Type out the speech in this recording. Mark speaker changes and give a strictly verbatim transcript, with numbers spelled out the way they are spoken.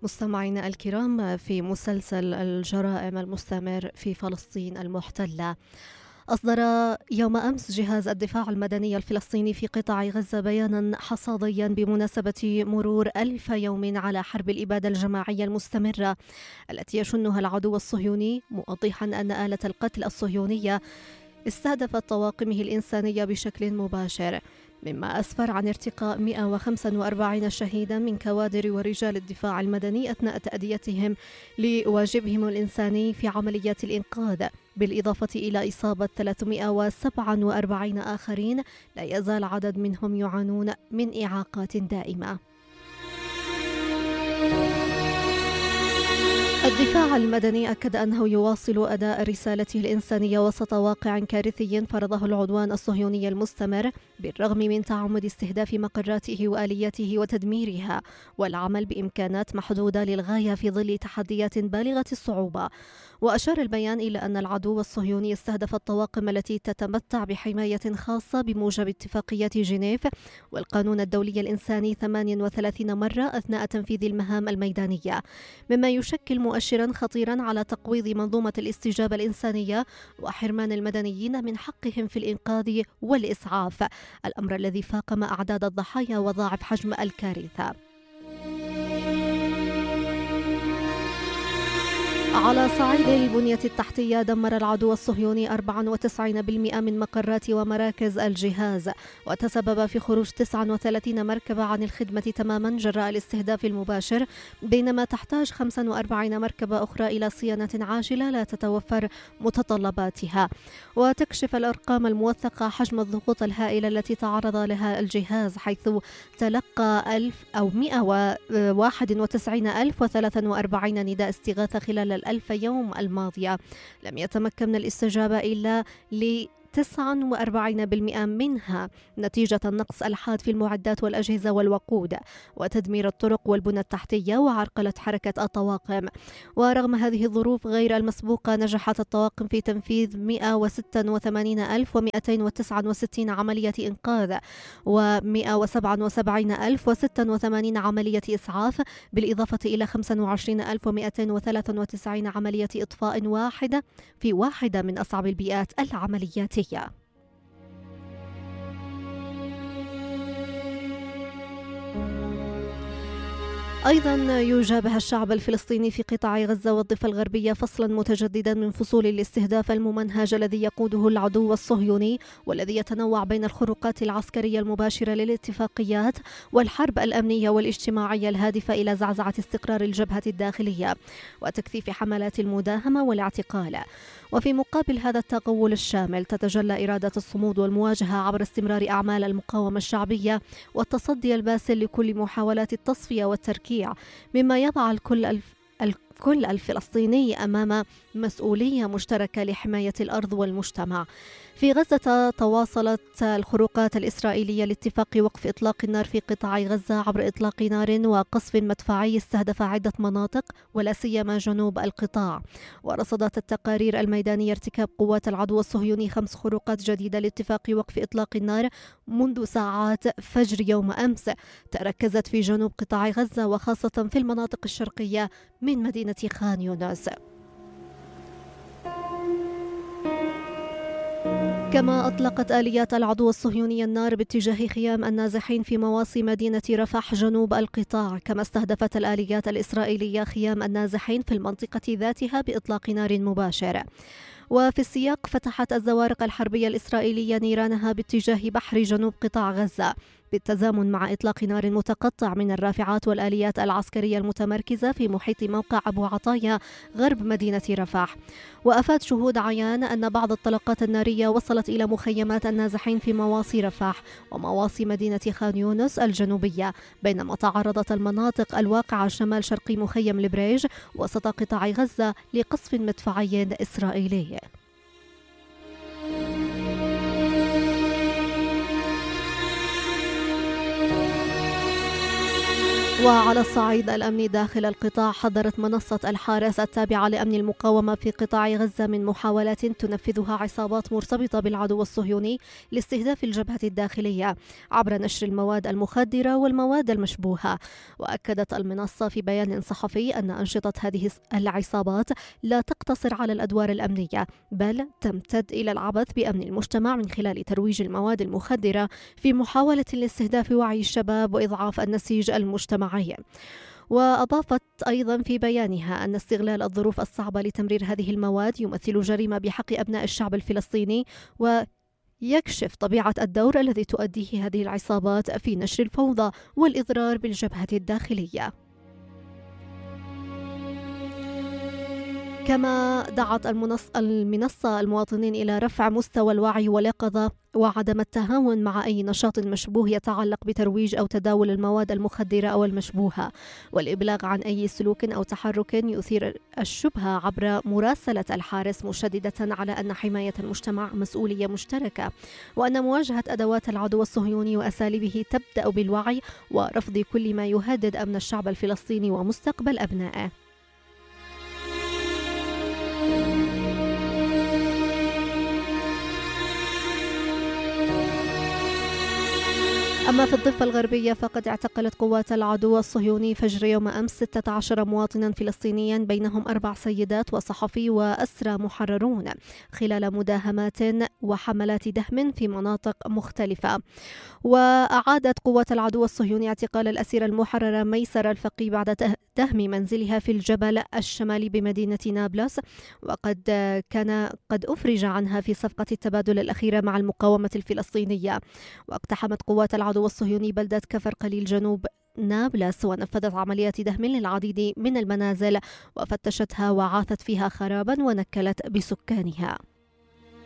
Speaker 1: مستمعينا الكرام، في مسلسل الجرائم المستمر في فلسطين المحتلة، أصدر يوم أمس جهاز الدفاع المدني الفلسطيني في قطاع غزة بيانا حصاديا بمناسبة مرور ألف يوم على حرب الإبادة الجماعية المستمرة التي يشنها العدو الصهيوني، موضحا أن آلة القتل الصهيونية استهدفت طواقمه الإنسانية بشكل مباشر، مما أسفر عن ارتقاء مئة وخمسة وأربعين شهيدا من كوادر ورجال الدفاع المدني أثناء تأديتهم لواجبهم الإنساني في عمليات الإنقاذ، بالإضافة إلى إصابة ثلاثمئة وسبعة وأربعين آخرين، لا يزال عدد منهم يعانون من إعاقات دائمة. الدفاع المدني أكد أنه يواصل أداء رسالته الإنسانية وسط واقع كارثي فرضه العدوان الصهيوني المستمر، بالرغم من تعمد استهداف مقراته وآلياته وتدميرها، والعمل بإمكانات محدودة للغاية في ظل تحديات بالغة الصعوبة. وأشار البيان إلى أن العدو الصهيوني استهدف الطواقم التي تتمتع بحماية خاصة بموجب اتفاقيات جنيف والقانون الدولي الإنساني ثمانية وثلاثين مرة أثناء تنفيذ المهام الميدانية، مما يشكل مؤشرا خطيرا على تقويض منظومة الاستجابة الإنسانية وحرمان المدنيين من حقهم في الإنقاذ والإسعاف، الأمر الذي فاقم أعداد الضحايا وضاعف حجم الكارثة. على صعيد البنية التحتية، دمر العدو الصهيوني أربعة وتسعين بالمئة من مقرات ومراكز الجهاز، وتسبب في خروج تسعة وثلاثين مركبة عن الخدمة تماما جراء الاستهداف المباشر، بينما تحتاج خمسة وأربعين مركبة أخرى إلى صيانة عاجلة لا تتوفر متطلباتها. وتكشف الأرقام الموثقة حجم الضغوط الهائلة التي تعرض لها الجهاز، حيث تلقى ألف أو مئة وواحد وتسعين ألف وثلاثة وأربعين نداء استغاثة خلال الألف يوم الماضية، لم يتمكن من الاستجابة إلا ل تسعة وأربعين بالمئة منها نتيجة النقص الحاد في المعدات والأجهزة والوقود وتدمير الطرق والبنى التحتية وعرقلة حركة الطواقم. ورغم هذه الظروف غير المسبوقة، نجحت الطواقم في تنفيذ مئة وستة وثمانين ألف ومئتين وتسعة وستين عملية إنقاذ ومئة وسبعة وسبعين ألف وستة وثمانين عملية إسعاف، بالإضافة إلى خمسة وعشرين ألف ومئتين وثلاثة وتسعين عملية إطفاء واحدة في واحدة من أصعب البيئات العملياتية. أيضا يجابه الشعب الفلسطيني في قطاع غزة والضفة الغربية فصلا متجددا من فصول الاستهداف الممنهج الذي يقوده العدو الصهيوني، والذي يتنوع بين الخروقات العسكرية المباشرة للاتفاقيات والحرب الأمنية والاجتماعية الهادفة إلى زعزعة استقرار الجبهة الداخلية وتكثيف حملات المداهمة والاعتقال. وفي مقابل هذا التغول الشامل، تتجلى إرادة الصمود والمواجهة عبر استمرار أعمال المقاومة الشعبية والتصدي الباسل لكل محاولات التصفية والتركيع، مما يضع الكل الف الكل الفلسطيني أمام مسؤولية مشتركة لحماية الأرض والمجتمع. في غزة تواصلت الخروقات الإسرائيلية لاتفاق وقف إطلاق النار في قطاع غزة عبر إطلاق نار وقصف مدفعي استهدف عدة مناطق ولا سيما جنوب القطاع. ورصدت التقارير الميدانية ارتكاب قوات العدو الصهيوني خمس خروقات جديدة لاتفاق وقف إطلاق النار منذ ساعات فجر يوم أمس، تركزت في جنوب قطاع غزة وخاصة في المناطق الشرقية من مدينة خان يونس. كما أطلقت آليات العدو الصهيوني النار باتجاه خيام النازحين في مواصي مدينة رفح جنوب القطاع، كما استهدفت الآليات الإسرائيلية خيام النازحين في المنطقة ذاتها بإطلاق نار مباشر. وفي السياق، فتحت الزوارق الحربية الإسرائيلية نيرانها باتجاه بحر جنوب قطاع غزة بالتزامن مع إطلاق نار متقطع من الرافعات والآليات العسكرية المتمركزة في محيط موقع أبو عطايا غرب مدينة رفح. وأفاد شهود عيان أن بعض الطلقات النارية وصلت إلى مخيمات النازحين في مواصي رفح ومواصي مدينة خان يونس الجنوبية، بينما تعرضت المناطق الواقعة شمال شرقي مخيم البريج وسط قطاع غزة لقصف مدفعي إسرائيلي. وعلى الصعيد الأمني داخل القطاع، حذرت منصة الحارس التابعة لأمن المقاومة في قطاع غزة من محاولات تنفذها عصابات مرتبطة بالعدو الصهيوني لاستهداف الجبهة الداخلية عبر نشر المواد المخدرة والمواد المشبوهة. وأكدت المنصة في بيان صحفي أن أنشطة هذه العصابات لا تقتصر على الأدوار الأمنية، بل تمتد إلى العبث بأمن المجتمع من خلال ترويج المواد المخدرة في محاولة لاستهداف وعي الشباب وإضعاف النسيج المجتمعي. وأضافت أيضا في بيانها أن استغلال الظروف الصعبة لتمرير هذه المواد يمثل جريمة بحق أبناء الشعب الفلسطيني، ويكشف طبيعة الدور الذي تؤديه هذه العصابات في نشر الفوضى والإضرار بالجبهة الداخلية. كما دعت المنصة المواطنين إلى رفع مستوى الوعي واليقظة وعدم التهاون مع أي نشاط مشبوه يتعلق بترويج أو تداول المواد المخدرة أو المشبوهة، والإبلاغ عن أي سلوك أو تحرك يثير الشبهة عبر مراسلة الحارس، مشددة على أن حماية المجتمع مسؤولية مشتركة، وأن مواجهة أدوات العدو الصهيوني وأساليبه تبدأ بالوعي ورفض كل ما يهدد أمن الشعب الفلسطيني ومستقبل أبنائه. أما في الضفة الغربية فقد اعتقلت قوات العدو الصهيوني فجر يوم أمس ستة عشر مواطنا فلسطينيا، بينهم أربع سيدات وصحفي وأسرى محررون، خلال مداهمات وحملات دهم في مناطق مختلفة. وأعادت قوات العدو الصهيوني اعتقال الأسيرة المحررة ميسرة الفقي بعد دهم منزلها في الجبل الشمالي بمدينة نابلس، وقد كان قد أفرج عنها في صفقة التبادل الأخيرة مع المقاومة الفلسطينية. واقتحمت قوات العدو الصهيوني بلدة كفر قليل جنوب نابلس، ونفذت عمليات دهم للعديد من المنازل وفتشتها وعاثت فيها خرابا ونكلت بسكانها.